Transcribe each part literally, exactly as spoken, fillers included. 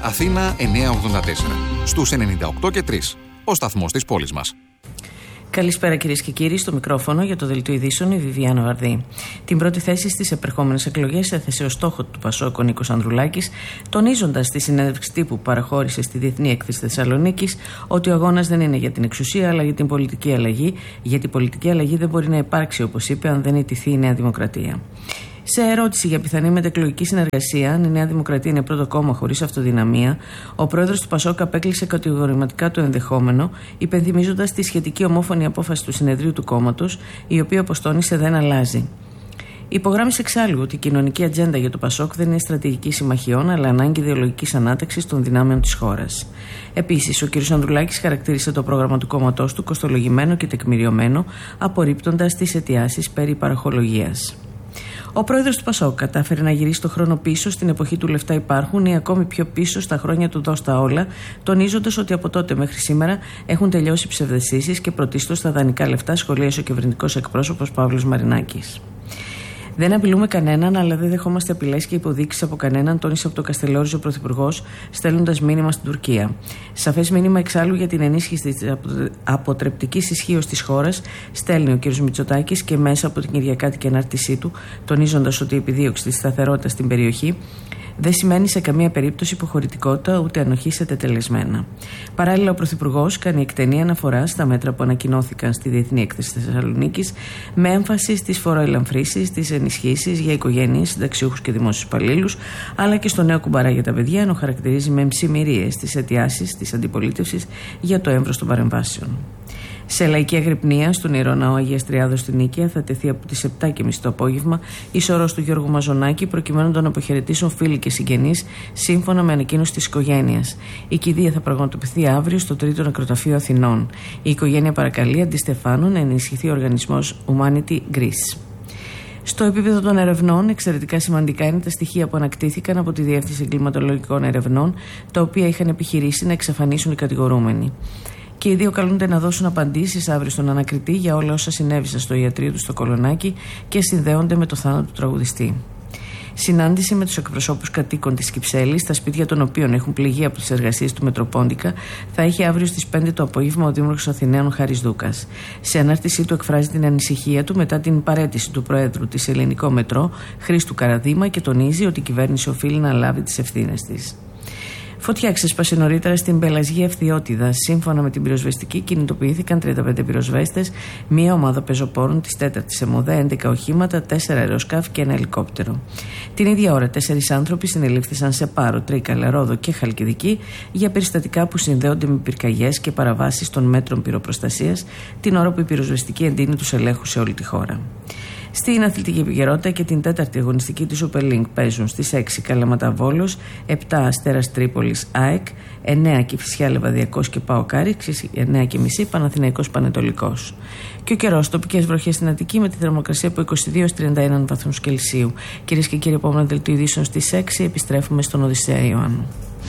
Αθήνα εννιακόσια ογδόντα τέσσερα. Στους ενενήντα οκτώ και τρία. Ο σταθμός της πόλης μας. Καλησπέρα κυρίες και κύριοι, στο μικρόφωνο για το Δελτίο Ειδήσεων η Βιβιάνα Βαρδί. Την πρώτη θέση στις επερχόμενες εκλογές έθεσε ως στόχο του Πασόκ ο Νίκος Ανδρουλάκης, τονίζοντας στη συνέντευξη τύπου που παραχώρησε στη Διεθνή Έκθεση Θεσσαλονίκης ότι ο αγώνας δεν είναι για την εξουσία αλλά για την πολιτική αλλαγή, γιατί η πολιτική αλλαγή δεν μπορεί να υπάρξει, όπως είπε, αν δεν ιτηθεί η Νέα Δημοκρατία. Σε ερώτηση για πιθανή μετεκλογική συνεργασία, αν η Νέα Δημοκρατία είναι πρώτο κόμμα χωρίς αυτοδυναμία, ο πρόεδρος του Πασόκ απέκλεισε κατηγορηματικά το ενδεχόμενο, υπενθυμίζοντας τη σχετική ομόφωνη απόφαση του συνεδρίου του κόμματος, η οποία, όπως τόνισε, δεν αλλάζει. Υπογράμμισε εξάλλου ότι η κοινωνική ατζέντα για το Πασόκ δεν είναι στρατηγική συμμαχιών, αλλά ανάγκη ιδεολογικής ανάταξης των δυνάμεων της χώρας. Επίσης, ο κ. Ανδρουλάκης χαρακτήρισε το πρόγραμμα του κόμματός του κοστολογημένο και τεκμηριωμένο, απορρίπτοντας τις αιτιάσεις περί παροχολογίας. Ο πρόεδρος του Πασόκ κατάφερε να γυρίσει το χρόνο πίσω στην εποχή του λεφτά υπάρχουν ή ακόμη πιο πίσω στα χρόνια του δώστα όλα, τονίζοντας ότι από τότε μέχρι σήμερα έχουν τελειώσει ψευδαισθήσεις και πρωτίστως τα δανεικά λεφτά, σχολίασε ο κυβερνητικός εκπρόσωπος Παύλος Μαρινάκης. Δεν απειλούμε κανέναν, αλλά δεν δεχόμαστε απειλές και υποδείξεις από κανέναν, τόνισε από το Καστελόριζο ο Πρωθυπουργός, στέλνοντας μήνυμα στην Τουρκία. Σαφές μήνυμα εξάλλου για την ενίσχυση της αποτρεπτικής ισχύως της χώρας στέλνει ο κ. Μητσοτάκης και μέσα από την Κυριακάτικη ανάρτησή του, τονίζοντας ότι η επιδίωξη της σταθερότητας στην περιοχή δεν σημαίνει σε καμία περίπτωση υποχωρητικότητα ούτε ανοχή σε τετελεσμένα. Παράλληλα, ο Πρωθυπουργός κάνει εκτενή αναφορά στα μέτρα που ανακοινώθηκαν στη Διεθνή Έκθεση Θεσσαλονίκης, με έμφαση στις φοροελαμφρύσεις, στις ενισχύσεις για οικογένειες, συνταξιούχους και δημόσιους υπαλλήλους, αλλά και στο νέο κουμπαρά για τα παιδιά, ενώ χαρακτηρίζει με ψημυρίες τις αιτιάσεις της αντιπολίτευσης για το έμβρος των παρεμβάσεων. Σε λαϊκή αγρυπνία στον Ιερό Ναό Αγίας Τριάδος στην Νίκαια θα τεθεί από τις επτά και μισή το απόγευμα η σωρός του Γιώργου Μαζονάκη, προκειμένου να τον αποχαιρετήσουν φίλοι και συγγενείς, σύμφωνα με ανακοίνωση της οικογένειας. Η κηδεία θα πραγματοποιηθεί αύριο στο Τρίτο Νεκροταφείο Αθηνών. Η οικογένεια παρακαλεί αντί Στεφάνου να ενισχυθεί ο οργανισμός Humanity Greece. Στο επίπεδο των ερευνών, εξαιρετικά σημαντικά είναι τα στοιχεία που ανακτήθηκαν από τη Διεύθυνση Εγκληματολογικών Ερευνών, τα οποία είχαν επιχειρήσει να εξαφανίσουν οι κατηγορούμενοι. Και οι δύο καλούνται να δώσουν απαντήσεις αύριο στον ανακριτή για όλα όσα συνέβησαν στο ιατρείο του στο Κολονάκι και συνδέονται με το θάνατο του τραγουδιστή. Συνάντηση με τους εκπροσώπους κατοίκων της Κυψέλης, στα σπίτια των οποίων έχουν πληγεί από τις εργασίες του Μετροπόντικα, θα έχει αύριο στις πέντε το απόγευμα ο Δήμαρχος Αθηναίων Χάρης Δούκας. Σε ανάρτησή του εκφράζει την ανησυχία του μετά την παραίτηση του Προέδρου της Ελληνικό Μετρό, Χρήστου Καραδήμα, και τονίζει ότι η κυβέρνηση οφείλει να λάβει τις ευθύνες της. Φωτιά ξέσπασε νωρίτερα στην Πελασγία Ευθυότιδα. Σύμφωνα με την πυροσβεστική, κινητοποιήθηκαν τριάντα πέντε πυροσβέστες, μία ομάδα πεζοπόρων της τέταρτης ΕΜΟΔΕ, έντεκα οχήματα, τέσσερα αεροσκάφη και ένα ελικόπτερο. Την ίδια ώρα, τέσσερις άνθρωποι συνελήφθησαν σε Πάρο, Τρίκαλα, Ρόδο και Χαλκιδική για περιστατικά που συνδέονται με πυρκαγιές και παραβάσεις των μέτρων πυροπροστασίας, την ώρα που η πυροσβεστική εντείνει τους ελέγχους σε όλη τη χώρα. Στην αθλητική επικαιρότητα και την τέταρτη αγωνιστική της Super League παίζουν στις έξι Καλαμάτα Βόλος, επτά Αστέρας Τρίπολης ΑΕΚ, εννέα Κηφισιά Λεβαδιακός και ΠΑΟΚ Άρης, εννέα και μισή Παναθηναϊκός Πανετολικός. Και ο καιρός, τοπικές βροχές στην Αττική με τη θερμοκρασία από είκοσι δύο έως τριάντα ένα βαθμούς Κελσίου. Κυρίες και κύριοι, επόμενο δελτίο ειδήσεων στις έξι, επιστρέφουμε στον Οδυσσέα Ιωάννου.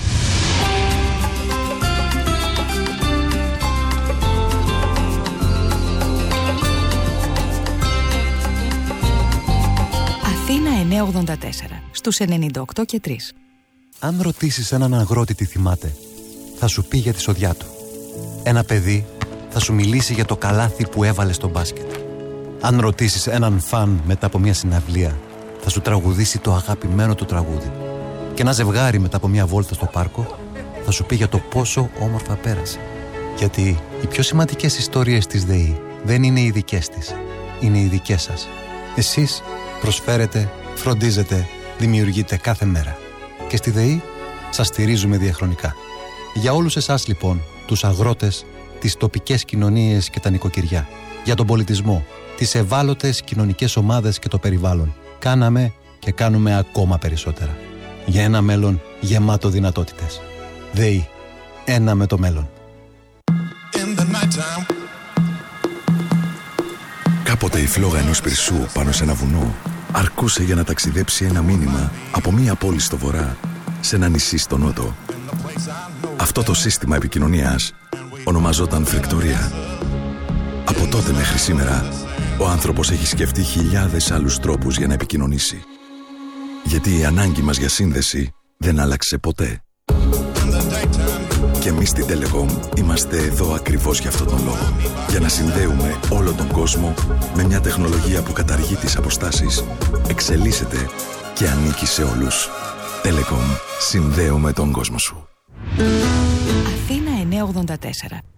εννιακόσια ογδόντα τέσσερα στους ενενήντα οκτώ και τρία. Αν ρωτήσεις έναν αγρότη τι θυμάται, θα σου πει για τη σοδιά του. Ένα παιδί θα σου μιλήσει για το καλάθι που έβαλε στο μπάσκετ. Αν ρωτήσεις έναν φαν μετά από μια συναυλία, θα σου τραγουδήσει το αγαπημένο του τραγούδι. Και ένα ζευγάρι μετά από μια βόλτα στο πάρκο θα σου πει για το πόσο όμορφα πέρασε. Γιατί οι πιο σημαντικές ιστορίες της ΔΕΗ δεν είναι οι δικές της, είναι οι δικές σας. Εσείς προσφέρετε, φροντίζετε, δημιουργείτε κάθε μέρα. Και στη ΔΕΗ σας στηρίζουμε διαχρονικά. Για όλους εσάς λοιπόν, τους αγρότες, τις τοπικές κοινωνίες και τα νοικοκυριά, για τον πολιτισμό, τις ευάλωτες κοινωνικές ομάδες και το περιβάλλον, κάναμε και κάνουμε ακόμα περισσότερα. Για ένα μέλλον γεμάτο δυνατότητες. ΔΕΗ. Ένα με το μέλλον. Κάποτε η φλόγα ενός πυρσού πάνω σε ένα βουνό αρκούσε για να ταξιδέψει ένα μήνυμα από μία πόλη στο βορρά σε ένα νησί στο νότο. Αυτό το σύστημα επικοινωνίας ονομαζόταν φρεκτορία. Από τότε μέχρι σήμερα, ο άνθρωπος έχει σκεφτεί χιλιάδες άλλους τρόπους για να επικοινωνήσει. Γιατί η ανάγκη μας για σύνδεση δεν άλλαξε ποτέ. Και εμείς στην Telecom είμαστε εδώ ακριβώς για αυτόν τον λόγο. Για να συνδέουμε όλο τον κόσμο με μια τεχνολογία που καταργεί τις αποστάσεις, εξελίσσεται και ανήκει σε όλους. Telecom. Συνδέουμε τον κόσμο σου. Αθήνα εννιακόσια ογδόντα τέσσερα.